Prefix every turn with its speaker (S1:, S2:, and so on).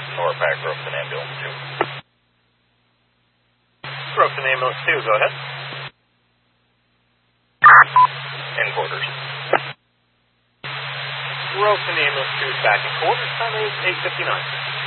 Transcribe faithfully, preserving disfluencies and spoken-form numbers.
S1: Norpac, Groveton Ambulance two.
S2: Groveton Ambulance two, go ahead.
S1: In quarters.
S2: Groveton Ambulance two is back in quarters. Time is eight fifty-nine.